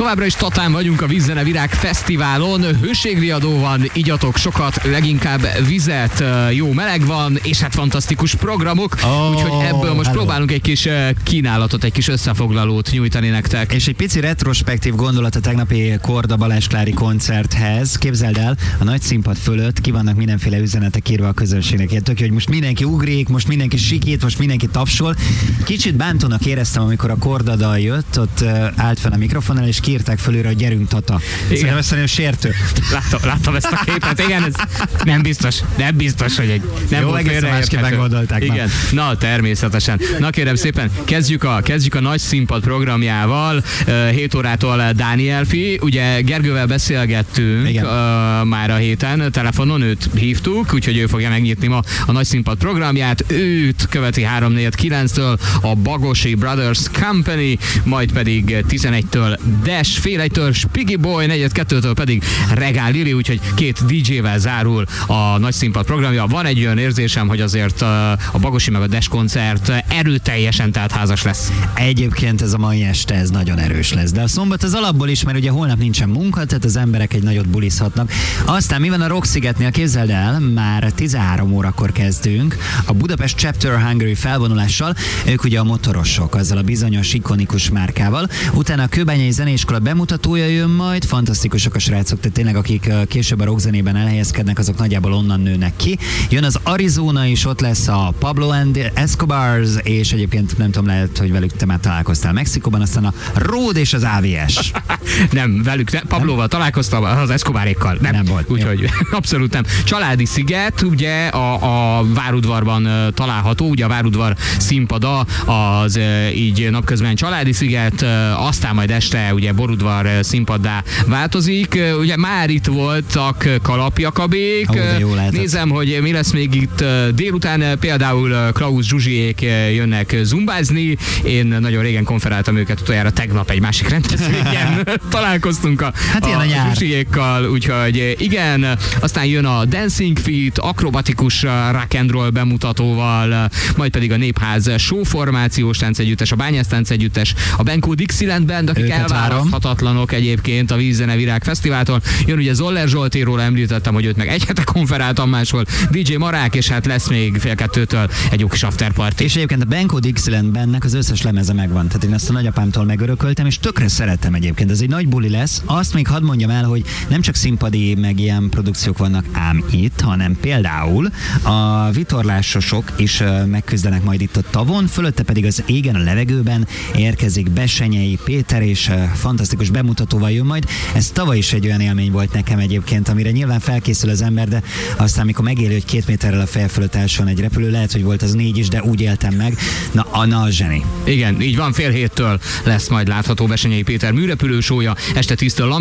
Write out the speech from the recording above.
Továbbra is Tatán vagyunk a Vízzene Virág Fesztiválon. Hőségriadó van, igyatok sokat, leginkább vizet, jó meleg van, és hát fantasztikus programok. Úgyhogy ebből most próbálunk egy kis kínálatot, egy kis összefoglalót nyújtani nektek. És egy pici retrospektív gondolat a tegnapi Korda Balázs Klári koncerthez. Képzeld el, a nagy színpad fölött ki vannak mindenféle üzenetek írva a közönségnek. Tök jó, hogy most mindenki ugrik, most mindenki sikít, most mindenki tapsol. Kicsit bántónak éreztem, amikor a Korda dal jött, ott állt fel a mikrofonnál, és kiírták fölőre, hogy gyerünk Tata. Szerintem ez nagyon sértő. Láttam ezt a képet, igen, ez nem biztos, hogy egy nem jó, volt egészen másképpen gondolták. Igen, na természetesen. Na kérem szépen, kezdjük a nagy színpad programjával. 7 órától Dániel Fi, ugye Gergővel beszélgettünk már a héten, telefonon őt hívtuk, úgyhogy ő fogja megnyitni ma a nagy színpad programját. Őt követi 3-4-9-től a Bagosi Brothers Company, majd pedig 11-től Dash, fél 1-től Spiggy Boy, 4-2-től pedig Regál Lili, úgyhogy 2 DJ-vel zárul a nagy színpad programja. Van egy olyan érzésem, hogy azért a Bagosi meg a Dash koncert erőteljesen teltházas lesz. Egyébként ez a mai este ez nagyon erős lesz, de a szombat az alapból is, mert ugye holnap nincsen munka, tehát az emberek egy nagyot bulizhatnak. Aztán mi van a Rockszigetnél? Képzeld el, már 13 órakor kezdünk a Budapest Chapter Hungary felvonulással. Ők ugye a motorosok, azzal a bizonyos ikonikus márkával. Utána a Kőbányai Zeneiskola bemutatója jön majd, fantasztikusak a srácok, tehát tényleg akik később a rockzenében elhelyezkednek, azok nagyjából onnan nőnek ki. Jön az Arizona is, ott lesz a Pablo and Escobars, és egyébként nem tudom, lehet, hogy velük te már találkoztál Mexikóban, aztán a Road és az AVS. Nem, velük, Pablóval találkoztam, az Escobarékkal. Nem volt. Úgyhogy abszolút nem. Családi Sziget, ugye a Várudvarban található, ugye a Várudvar színpada az így napközben Családi Sziget, aztán majd este ugye Borudvar színpaddá változik. Ugye már itt voltak Kalapjakabék. Nézem, hogy mi lesz még itt délután. Például Klaus Zsuzsiék jönnek zumbázni. Én nagyon régen konferáltam őket, utoljára tegnap egy másik rendezvényen találkoztunk a Zsuzsiékkal, úgyhogy igen. Aztán jön a Dancing Feet, akrobatikus rock and roll bemutatóval, majd pedig a Népház showformációs táncegyüttes, a Bányász táncegyüttes, a Benko Dixieland Band, akik elválaszthatatlanok egyébként a Vízzene Virág Fesztiváltól. Jön ugye Zoller Zsoltéról, említettem, hogy őt meg egy hete konferáltam máshol, DJ Marák, és hát lesz még fél 2-től egy jó kis afterparty. És egyébként a Benko Dixieland Bandnek az összes lemeze megvan. Tehát én ezt a nagyapámtól megörököltem, és tökre szeretem egyébként. Ez egy nagy buli lesz. Azt még hadd mondjam el, hogy nem csak színpadi meg ilyen produkciók vannak ám itt, hanem például a vitorlásosok is megküzdenek majd itt a tavon, fölötte pedig az Égen a levegőben érkezik Bessenyei Péter, és fantasztikus bemutatóval jön majd. Ez tavaly is egy olyan élmény volt nekem egyébként, amire nyilván felkészül az ember, de aztán amikor megéli, hogy 2 méterrel a feje fölött elson egy repülő, lehet, hogy volt az 4 is, de úgy éltem meg. Na a zseni. Igen, így van, fél 7-től lesz majd látható Bessenyei Péter műrepülősója, este 10-től